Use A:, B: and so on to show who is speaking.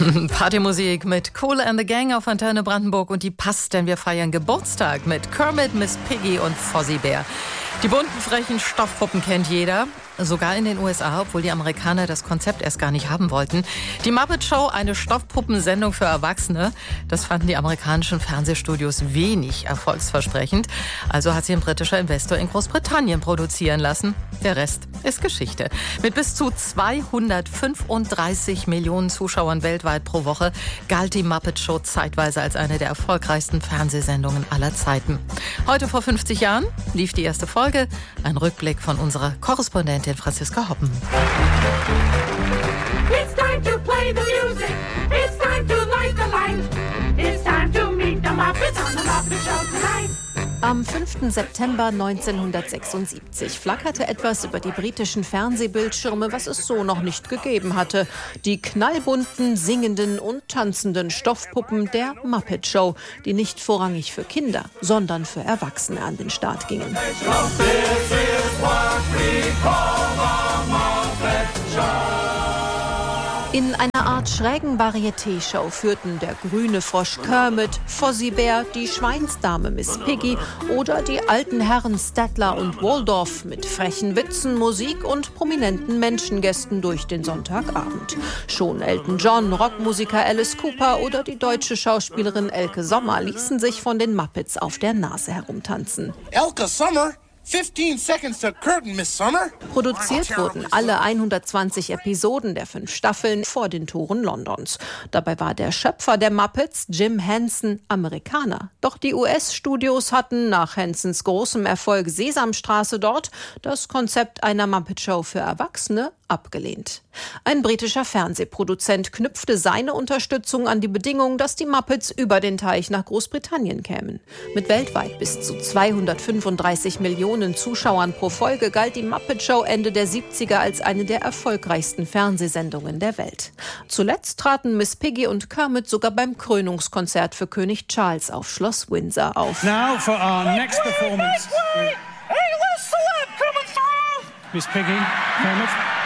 A: Partymusik mit Kool and the Gang auf Antenne Brandenburg und die passt, denn wir feiern Geburtstag mit Kermit, Miss Piggy und Fozzie Bear. Die bunten, frechen Stoffpuppen kennt jeder, sogar in den USA, obwohl die Amerikaner das Konzept erst gar nicht haben wollten. Die Muppet Show, eine Stoffpuppensendung für Erwachsene, das fanden die amerikanischen Fernsehstudios wenig erfolgsversprechend. Also hat sie ein britischer Investor in Großbritannien produzieren lassen. Der Rest ist Geschichte. Mit bis zu 235 Millionen Zuschauern weltweit pro Woche galt die Muppet Show zeitweise als eine der erfolgreichsten Fernsehsendungen aller Zeiten. Heute vor 50 Jahren lief die erste Folge. Ein Rückblick von unserer Korrespondentin Franziska Hoppen.
B: It's time to play the music. It's time to light the light. It's time to meet the Muppets on the Muppet Show tonight.
C: Am 5. September 1976 flackerte etwas über die britischen Fernsehbildschirme, was es so noch nicht gegeben hatte. Die knallbunten, singenden und tanzenden Stoffpuppen der Muppet Show, die nicht vorrangig für Kinder, sondern für Erwachsene an den Start gingen. In einer Art schrägen Varieté-Show führten der grüne Frosch Kermit, Fozzie Bear, die Schweinsdame Miss Piggy oder die alten Herren Statler und Waldorf mit frechen Witzen, Musik und prominenten Menschengästen durch den Sonntagabend. Schon Elton John, Rockmusiker Alice Cooper oder die deutsche Schauspielerin Elke Sommer ließen sich von den Muppets auf der Nase herumtanzen.
D: Elke Sommer? 15 seconds to curtain, Miss Summer.
C: Produziert wurden alle 120 Episoden der 5 Staffeln vor den Toren Londons. Dabei war der Schöpfer der Muppets, Jim Henson, Amerikaner. Doch die US-Studios hatten nach Hensons großem Erfolg Sesamstraße dort das Konzept einer Muppet-Show für Erwachsene abgelehnt. Ein britischer Fernsehproduzent knüpfte seine Unterstützung an die Bedingung, dass die Muppets über den Teich nach Großbritannien kämen. Mit weltweit bis zu 235 Millionen Zuschauern pro Folge galt die Muppet Show Ende der 70er als eine der erfolgreichsten Fernsehsendungen der Welt. Zuletzt traten Miss Piggy und Kermit sogar beim Krönungskonzert für König Charles auf Schloss Windsor auf.
E: Now for our next performance.
B: Hey, where's Celeb coming through?
E: Miss Piggy, Kermit.